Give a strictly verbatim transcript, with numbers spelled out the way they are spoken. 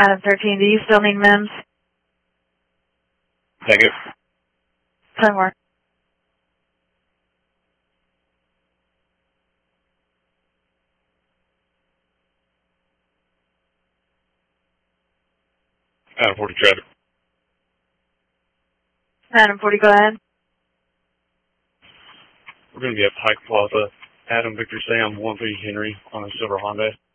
Adam thirteen, do you still need M I M S? Negative. ten more. Adam forty traffic. Adam forty, go ahead. We're going to be at Pike Plaza. Adam Victor Sam, one three Henry on a silver Honda.